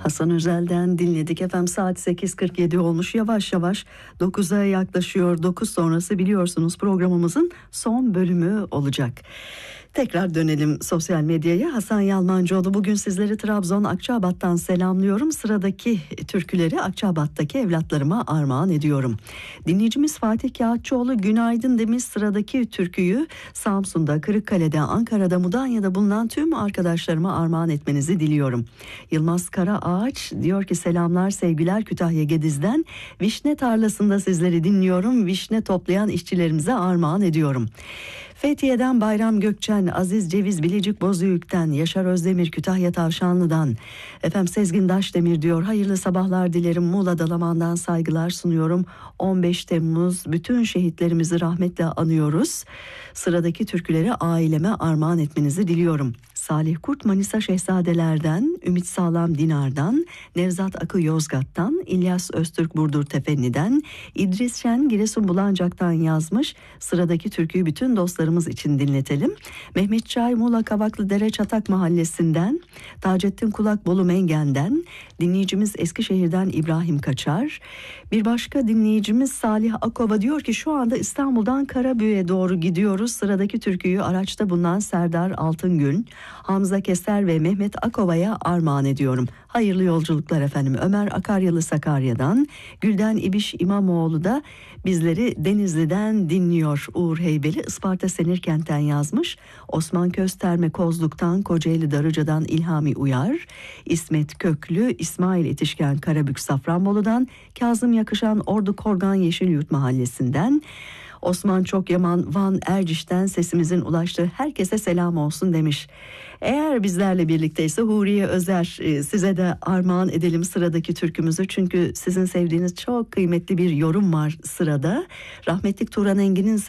Hasan Özel'den dinledik. Efendim saat 8.47 olmuş. Yavaş yavaş 9'a yaklaşıyor. 9 sonrası biliyorsunuz programımızın son bölümü olacak. Tekrar dönelim sosyal medyaya. Hasan Yalmancıoğlu, bugün sizleri Trabzon Akçabat'tan selamlıyorum. Sıradaki türküleri Akçabat'taki evlatlarıma armağan ediyorum. Dinleyicimiz Fatih Kağıtçıoğlu günaydın demiş. Sıradaki türküyü Samsun'da, Kırıkkale'de, Ankara'da, Mudanya'da bulunan tüm arkadaşlarıma armağan etmenizi diliyorum. Yılmaz Karaağaç diyor ki selamlar sevgiler Kütahya Gediz'den. Vişne tarlasında sizleri dinliyorum. Vişne toplayan işçilerimize armağan ediyorum. Fethiye'den Bayram Gökçen, Aziz Ceviz Bilecik Bozüyük'ten, Yaşar Özdemir Kütahya Tavşanlı'dan, efendim Sezgin Daşdemir diyor hayırlı sabahlar dilerim, Muğla Dalaman'dan saygılar sunuyorum. 15 Temmuz bütün şehitlerimizi rahmetle anıyoruz. Sıradaki türküleri aileme armağan etmenizi diliyorum. Salih Kurt Manisa Şehzadeler'den, Ümit Sağlam Dinar'dan, Nevzat Akı Yozgat'tan, İlyas Öztürk Burdur Tefenni'den, İdris Şen Giresun Bulancak'tan yazmış. Sıradaki türküyü bütün dostlarımız için dinletelim. Mehmet Çay Muğla Kavaklıdere Çatak Mahallesi'nden, Taceddin Kulak Bolu Mengen'den, dinleyicimiz Eskişehir'den İbrahim Kaçar. Bir başka dinleyicimiz Salih Akova diyor ki şu anda İstanbul'dan Karabüğ'e doğru gidiyoruz. Sıradaki türküyü araçta bulunan Serdar Altıngül, Hamza Keser ve Mehmet Akova'ya armağan ediyorum. Hayırlı yolculuklar efendim. Ömer Akaryalı Sakarya'dan, Gülden İbiş İmamoğlu da bizleri Denizli'den dinliyor. Uğur Heybeli Isparta Senirkent'ten yazmış. Osman Kösterme Kozluk'tan, Kocaeli Darıca'dan İlhami Uyar, İsmet Köklü, İsmail Yetişken Karabük Safranbolu'dan, Kazım Yakışan Ordu Korgan Yeşilyurt Mahallesi'nden, Osman Çokyaman Van Erciş'ten sesimizin ulaştığı herkese selam olsun demiş. Eğer bizlerle birlikteyse Huriye Özer, size de armağan edelim sıradaki türkümüzü. Çünkü sizin sevdiğiniz çok kıymetli bir yorum var sırada. Rahmetli Turan Engin'in